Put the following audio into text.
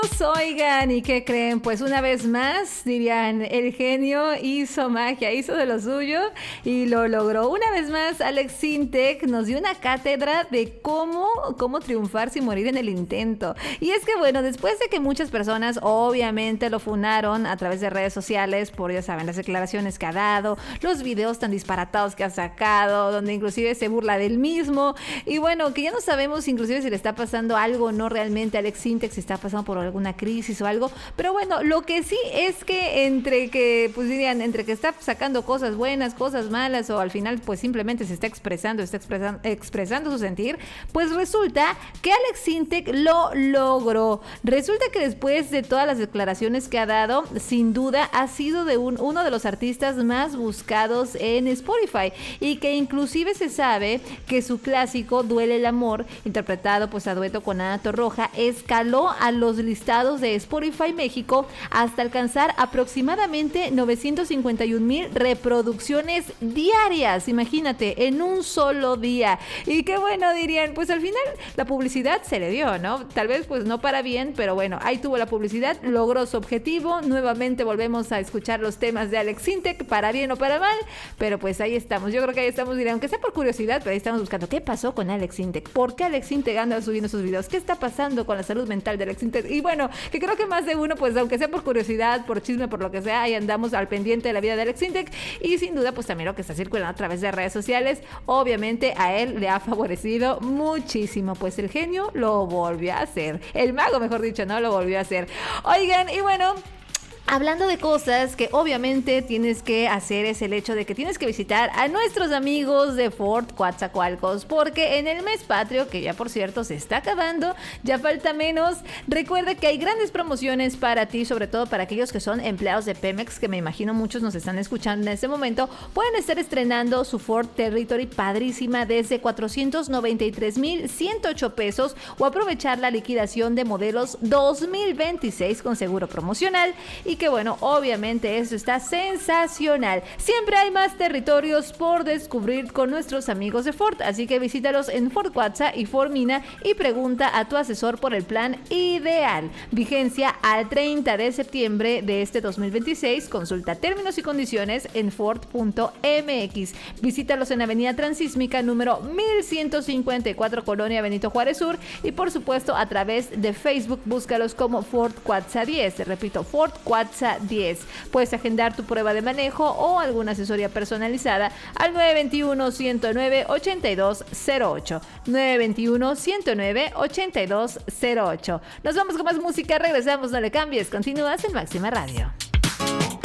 Oigan, ¿y qué creen? Pues una vez más, dirían, el genio hizo magia, hizo de lo suyo y lo logró. Una vez más, Alex Sintek nos dio una cátedra de cómo triunfar sin morir en el intento. Y es que bueno, después de que muchas personas obviamente lo funaron a través de redes sociales por, ya saben, las declaraciones que ha dado, los videos tan disparatados que ha sacado, donde inclusive se burla del mismo, y bueno, que ya no sabemos inclusive si le está pasando algo o no realmente a Alex Sintek, si está pasando por alguna crisis o algo, pero bueno, lo que sí es que entre que está sacando cosas buenas, cosas malas, o al final pues simplemente se está expresando su sentir, pues resulta que Alex Sintek lo logró. Resulta que después de todas las declaraciones que ha dado, sin duda ha sido uno de los artistas más buscados en Spotify, y que inclusive se sabe que su clásico Duele el amor, interpretado pues a dueto con Ana Torroja, escaló a los listados de Spotify México hasta alcanzar aproximadamente 951,000 reproducciones diarias, imagínate, en un solo día. Y qué bueno, dirían, pues al final la publicidad se le dio, ¿no? Tal vez pues no para bien, pero bueno, ahí tuvo la publicidad, logró su objetivo. Nuevamente volvemos a escuchar los temas de Alex Sintek, para bien o para mal, pero pues ahí estamos. Yo creo que ahí estamos, dirían, aunque sea por curiosidad, pero ahí estamos buscando qué pasó con Alex Sintek, por qué Alex Sintek anda subiendo sus videos, qué está pasando con la salud mental de Alex Sintek. Y bueno, que creo que más de uno, pues aunque sea por curiosidad, por chisme, por lo que sea, ahí andamos al pendiente de la vida de Alex Sintek. Y sin duda pues también lo que está circulando a través de redes sociales, obviamente a él le ha favorecido muchísimo, pues el genio lo volvió a hacer, el mago mejor dicho, ¿no? Lo volvió a hacer. Oigan, y bueno, hablando de cosas que obviamente tienes que hacer, es el hecho de que tienes que visitar a nuestros amigos de Ford Coatzacoalcos, porque en el mes patrio, que ya por cierto se está acabando, ya falta menos, recuerda que hay grandes promociones para ti, sobre todo para aquellos que son empleados de Pemex, que me imagino muchos nos están escuchando en este momento. Pueden estar estrenando su Ford Territory padrísima desde 493,108 pesos, o aprovechar la liquidación de modelos 2026 con seguro promocional. Y que bueno, obviamente eso está sensacional. Siempre hay más territorios por descubrir con nuestros amigos de Ford, así que visítalos en Ford Cuatza y Ford Mina y pregunta a tu asesor por el plan ideal. Vigencia al 30 de septiembre de este 2026. Consulta términos y condiciones en Ford.mx. Visítalos en Avenida Transísmica número 1154, Colonia Benito Juárez Sur, y por supuesto a través de Facebook búscalos como Ford Cuatza 10. Repito, Ford Cuatza 10. Puedes agendar tu prueba de manejo o alguna asesoría personalizada al 921-109-8208. 921-109-8208. Nos vamos con más música, regresamos, no le cambies, continúas en Máxima Radio.